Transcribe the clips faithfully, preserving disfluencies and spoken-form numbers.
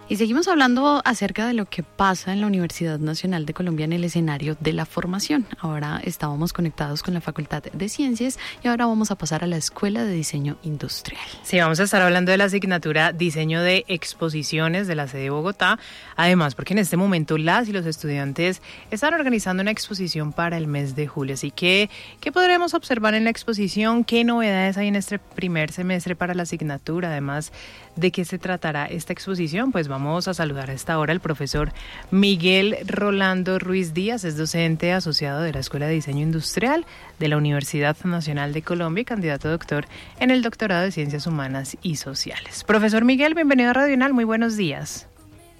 Y seguimos hablando acerca de lo que pasa en la Universidad Nacional de Colombia en el escenario de la formación. Ahora estábamos conectados con la Facultad de Ciencias y ahora vamos a pasar a la Escuela de Diseño Industrial. Sí, vamos a estar hablando de la asignatura Diseño de Exposiciones de la sede de Bogotá. Además, porque en este momento las y los estudiantes están organizando una exposición para el mes de julio. Así que, ¿qué podremos observar en la exposición? ¿Qué novedades hay en este primer semestre para la asignatura? Además, ¿de qué se tratará esta exposición? Pues vamos a saludar a esta hora al profesor Miguel Rolando Ruiz Díaz, es docente asociado de la Escuela de Diseño Industrial de la Universidad Nacional de Colombia y candidato a doctor en el doctorado de Ciencias Humanas y Sociales. Profesor Miguel, bienvenido a Radio Unal, muy buenos días.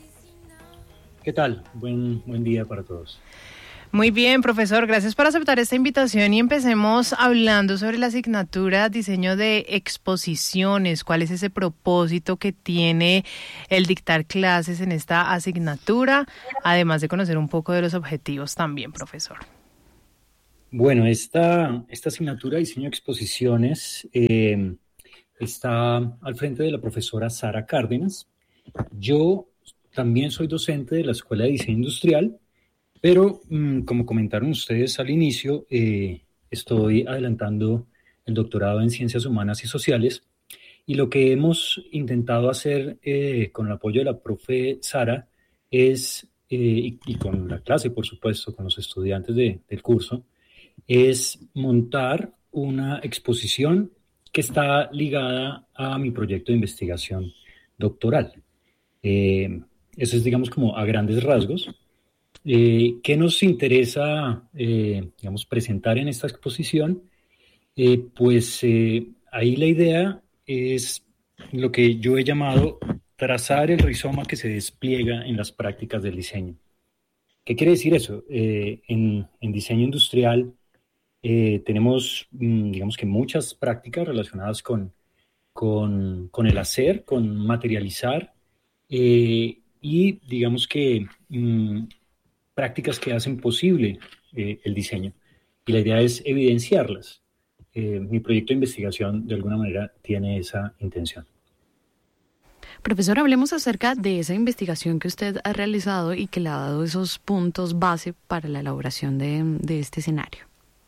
¿Qué tal? Buen, buen día para todos. Muy bien, profesor, gracias por aceptar esta invitación y empecemos hablando sobre la asignatura Diseño de Exposiciones. ¿Cuál es ese propósito que tiene el dictar clases en esta asignatura? Además de conocer un poco de los objetivos también, profesor. Bueno, esta, esta asignatura Diseño de Exposiciones eh, está al frente de la profesora Sara Cárdenas. Yo también soy docente de la Escuela de Diseño Industrial, pero, como comentaron ustedes al inicio, eh, estoy adelantando el doctorado en Ciencias Humanas y Sociales y lo que hemos intentado hacer eh, con el apoyo de la profe Sara es, eh, y, y con la clase, por supuesto, con los estudiantes de, del curso, es montar una exposición que está ligada a mi proyecto de investigación doctoral. Eh, eso es, digamos, como a grandes rasgos. Eh, ¿Qué nos interesa, eh, digamos, presentar en esta exposición? Eh, pues eh, ahí la idea es lo que yo he llamado trazar el rizoma que se despliega en las prácticas del diseño. ¿Qué quiere decir eso? Eh, en, en diseño industrial eh, tenemos, mm, digamos que muchas prácticas relacionadas con, con, con el hacer, con materializar eh, y digamos que... Mm, prácticas que hacen posible eh, el diseño. Y la idea es evidenciarlas. Eh, mi proyecto de investigación, de alguna manera, tiene esa intención. Profesor, hablemos acerca de esa investigación que usted ha realizado y que le ha dado esos puntos base para la elaboración de, de este escenario.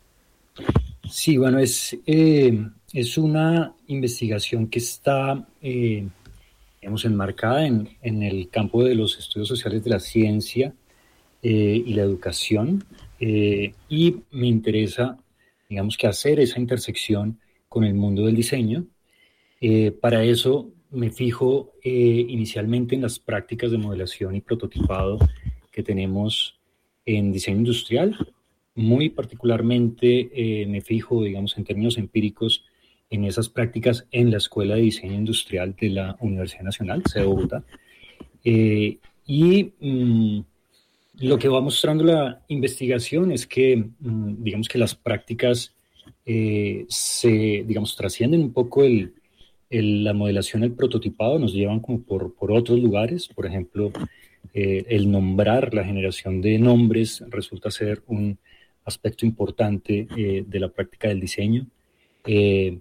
Sí, bueno, es, eh, es una investigación que está, eh, digamos, enmarcada en, en el campo de los estudios sociales de la ciencia, Eh, y la educación, eh, y me interesa, digamos que hacer esa intersección con el mundo del diseño. Eh, para eso me fijo eh, inicialmente en las prácticas de modelación y prototipado que tenemos en diseño industrial. Muy particularmente eh, me fijo, digamos, en términos empíricos, en esas prácticas en la Escuela de Diseño Industrial de la Universidad Nacional, sede de Bogotá. Eh, y... Mm, Lo que va mostrando la investigación es que, digamos que las prácticas eh, se, digamos, trascienden un poco el, el, la modelación, el prototipado, nos llevan como por, por otros lugares. Por ejemplo, eh, el nombrar, la generación de nombres resulta ser un aspecto importante eh, de la práctica del diseño. Eh,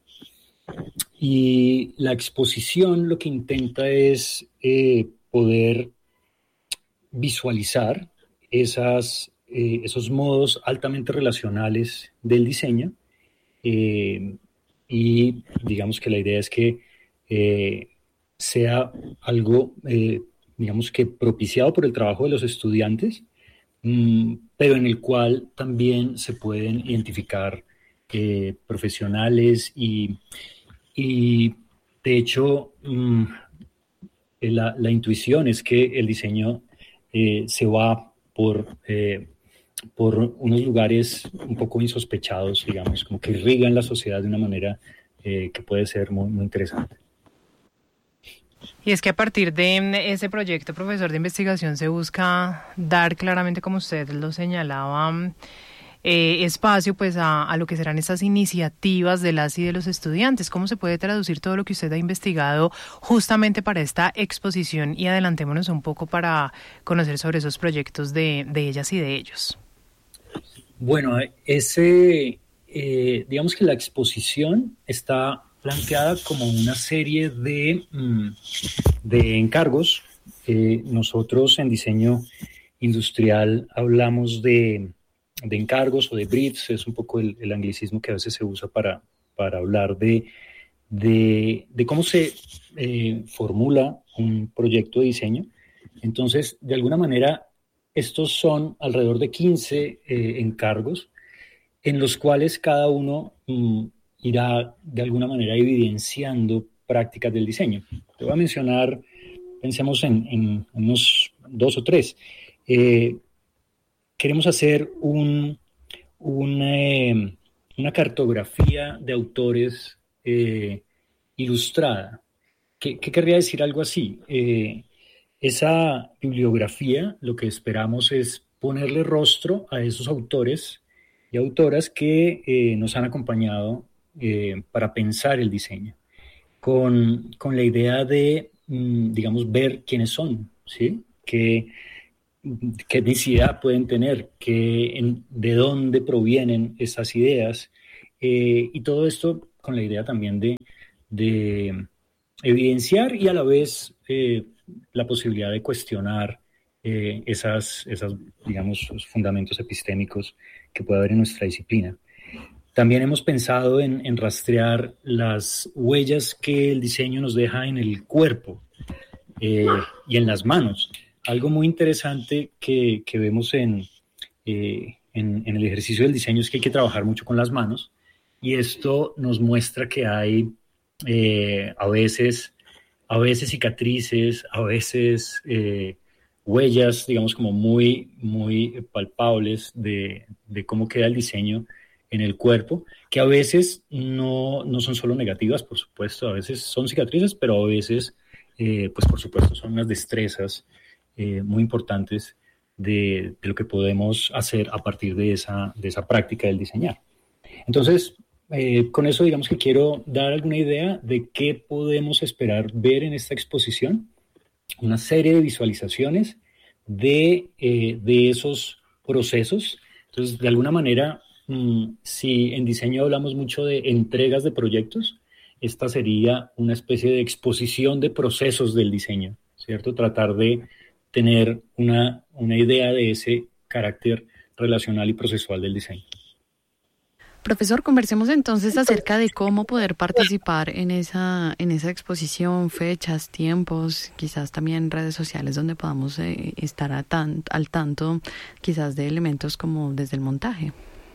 y la exposición lo que intenta es eh, poder visualizar Esas, eh, esos modos altamente relacionales del diseño eh, y digamos que la idea es que eh, sea algo, eh, digamos que propiciado por el trabajo de los estudiantes, mmm, pero en el cual también se pueden identificar eh, profesionales y, y de hecho mmm, la, la intuición es que el diseño eh, se va Por, eh, por unos lugares un poco insospechados, digamos, como que irrigan la sociedad de una manera eh, que puede ser muy, muy interesante. Y es que a partir de ese proyecto, profesor de investigación, se busca dar claramente, como usted lo señalaba, eh, espacio pues a, a lo que serán esas iniciativas de las y de los estudiantes. ¿Cómo se puede traducir todo lo que usted ha investigado justamente para esta exposición? Y adelantémonos un poco para conocer sobre esos proyectos de, de ellas y de ellos. Bueno, ese, eh, digamos que la exposición está planteada como una serie de, de encargos eh, nosotros en diseño industrial hablamos de, de encargos o de briefs, es un poco el, el anglicismo que a veces se usa para, para hablar de, de, de cómo se eh, formula un proyecto de diseño. Entonces, de alguna manera, estos son alrededor de quince eh, encargos en los cuales cada uno mm, irá de alguna manera evidenciando prácticas del diseño. Te voy a mencionar, pensemos en, en unos dos o tres. Eh, queremos hacer un, un, eh, una cartografía de autores eh, ilustrada. ¿Qué, qué querría decir algo así? Eh, esa bibliografía, lo que esperamos es ponerle rostro a esos autores y autoras que eh, nos han acompañado eh, para pensar el diseño, con, con la idea de, mm, digamos, ver quiénes son, ¿sí? ¿Qué, qué etnicidad pueden tener? Qué, en, ¿De dónde provienen esas ideas? Eh, y todo esto con la idea también de, de evidenciar y a la vez eh, la posibilidad de cuestionar eh, esas, esas, digamos, fundamentos epistémicos que puede haber en nuestra disciplina. También hemos pensado en, en rastrear las huellas que el diseño nos deja en el cuerpo eh, y en las manos. Algo muy interesante que, que vemos en, eh, en, en el ejercicio del diseño es que hay que trabajar mucho con las manos, y esto nos muestra que hay eh, a veces, a veces cicatrices, a veces eh, huellas, digamos, como muy, muy palpables de, de cómo queda el diseño en el cuerpo, que a veces no, no son solo negativas, por supuesto, a veces son cicatrices, pero a veces, eh, pues por supuesto, son unas destrezas eh, muy importantes de, de lo que podemos hacer a partir de esa, de esa práctica del diseñar. Entonces, eh, con eso digamos que quiero dar alguna idea de qué podemos esperar ver en esta exposición, una serie de visualizaciones de, eh, de esos procesos. Entonces, de alguna manera, mmm, si en diseño hablamos mucho de entregas de proyectos, esta sería una especie de exposición de procesos del diseño, ¿cierto? Tratar de tener una, una idea de ese carácter relacional y procesual del diseño. Profesor, conversemos entonces acerca de cómo poder participar en esa, en esa exposición, fechas, tiempos, quizás también redes sociales donde podamos eh, estar a tan, al tanto quizás de elementos como desde el montaje.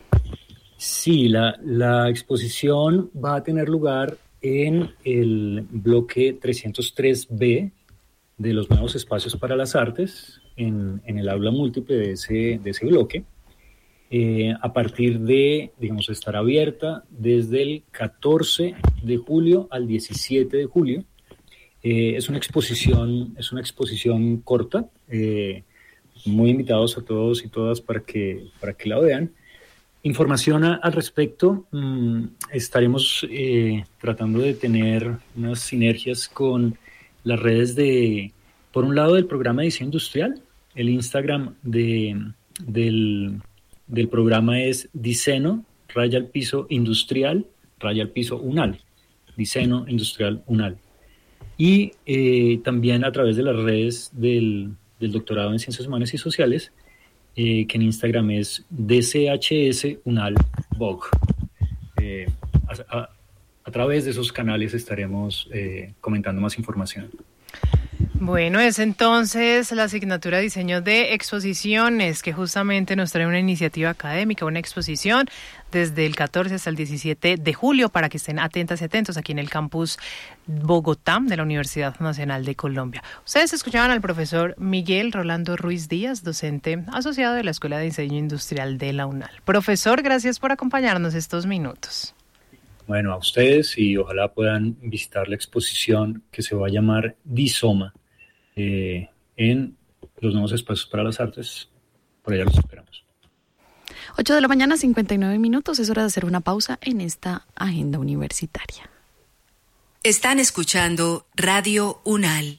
Sí, la, la exposición va a tener lugar en el bloque trescientos tres B de los nuevos espacios para las artes, en, en el aula múltiple de ese, de ese bloque. Eh, a partir de, digamos, estar abierta desde el catorce de julio al diecisiete de julio. Eh, es una exposición, es una exposición corta, eh, muy invitados a todos y todas para que, para que la vean. Información a, al respecto, mmm, estaremos eh, tratando de tener unas sinergias con las redes de, por un lado, del programa de diseño industrial. El Instagram de, del del programa es Diceno, raya al piso industrial, raya al piso unal, Diceno industrial unal. Y eh, también a través de las redes del, del doctorado en Ciencias Humanas y Sociales, eh, que en Instagram es D C H S unal B O G. Eh, a, a, a través de esos canales estaremos eh, comentando más información. Bueno, es entonces la asignatura de diseño de exposiciones que justamente nos trae una iniciativa académica, una exposición desde el catorce hasta el diecisiete de julio para que estén atentas y atentos aquí en el campus Bogotá de la Universidad Nacional de Colombia. Ustedes escuchaban al profesor Miguel Rolando Ruiz Díaz, docente asociado de la Escuela de Diseño Industrial de la UNAL. Profesor, gracias por acompañarnos estos minutos. Bueno, a ustedes, y ojalá puedan visitar la exposición que se va a llamar Disoma. Eh, en los nuevos espacios para las artes. Por allá los esperamos. ocho de la mañana, cincuenta y nueve minutos. Es hora de hacer una pausa en esta agenda universitaria. Están escuchando Radio UNAL.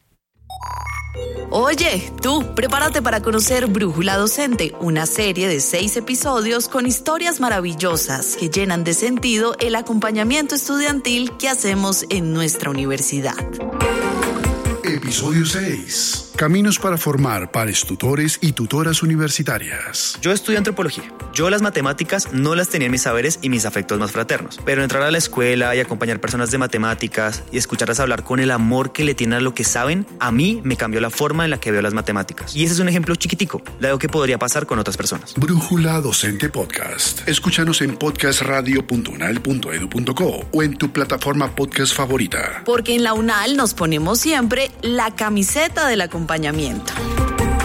Oye, tú, prepárate para conocer Brújula Docente, una serie de seis episodios con historias maravillosas que llenan de sentido el acompañamiento estudiantil que hacemos en nuestra universidad. Episodio seis. Caminos para formar pares tutores y tutoras universitarias. Yo estudio antropología. Yo las matemáticas no las tenía en mis saberes y mis afectos más fraternos. Pero entrar a la escuela y acompañar personas de matemáticas y escucharlas hablar con el amor que le tienen a lo que saben, a mí me cambió la forma en la que veo las matemáticas. Y ese es un ejemplo chiquitico de algo que podría pasar con otras personas. Brújula Docente Podcast. Escúchanos en podcast radio punto unal punto edu punto co o en tu plataforma podcast favorita. Porque en la UNAL nos ponemos siempre la camiseta del acompañamiento.